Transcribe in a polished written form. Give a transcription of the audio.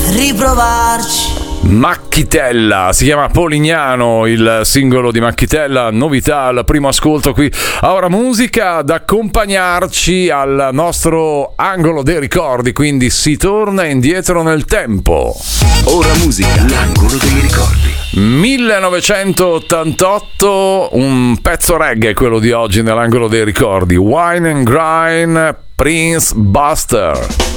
riprovarci. Macchitella, si chiama Polignano il singolo di Macchitella, novità al primo ascolto qui a Ora Musica, ad accompagnarci al nostro angolo dei ricordi, quindi si torna indietro nel tempo. Ora Musica, l'angolo dei ricordi. 1988, un pezzo reggae quello di oggi nell'angolo dei ricordi, Wine and Grind, Prince Buster.